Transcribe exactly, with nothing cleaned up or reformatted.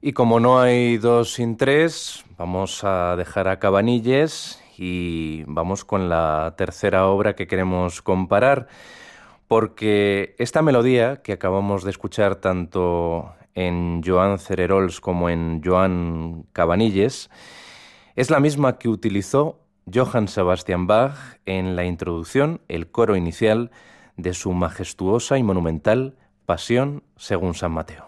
Y como no hay dos sin tres, vamos a dejar a Cabanilles y vamos con la tercera obra que queremos comparar, porque esta melodía que acabamos de escuchar tanto en Joan Cererols como en Joan Cabanilles es la misma que utilizó Johann Sebastian Bach en la introducción, el coro inicial de su majestuosa y monumental Pasión según San Mateo.